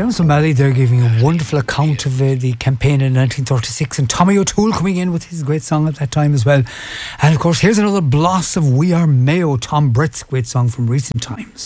Terence O'Malley, they're giving a wonderful account of the campaign in 1936, and Tommy O'Toole coming in with his great song at that time as well. And of course, here's another bloss of We Are Mayo, Tom Brett's great song from recent times.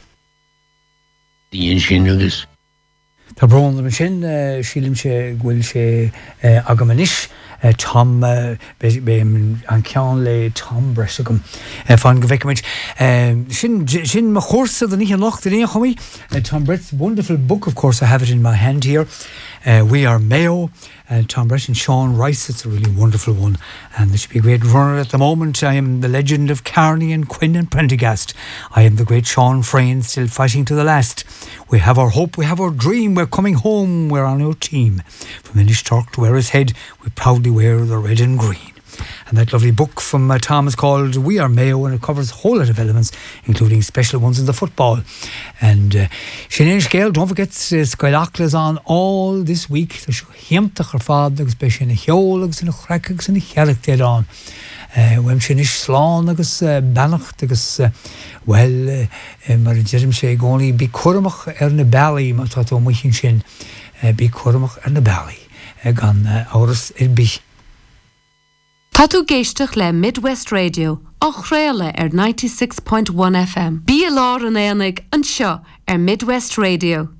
The Inchinogus. Tá brón le sin sílim sé ghfuil sé agamanis Tom an ceann le Tom Bressagum fan go bhheicimiid sin ma chórsa den ihe locht in chomí Tom Brett's wonderful book, of course I have it in my hand here, We Are Mayo, Tom Brett and Sean Rice. It's a really wonderful one, and this should be a great runner at the moment. I am the legend of Carney and Quinn and Prendergast. I am the great Sean Frayne, still fighting to the last. We have our hope, we have our dream, we're coming home, we're on our team. From Inishturk to Errishead, we proudly wear the red and green. And that lovely book from Tom is called We Are Mayo, and it covers a whole lot of elements, including special ones in the football. And Sinead Scale, don't forget, Skylocklas on all this week. There's Hiamtach or Fad, especially in the Heolags and the Crackers and the Herrick dead on. When Shinish Slán agus Bannacht agus mar Jerem sé goni bí curmach na Bally ma tá to muchin sin bí curmach na Bally gan áras bí. Tá tú géisteach le Midwest Radio á chréile 96.1 FM. Bí a lár an éanaig an seo Midwest Radio.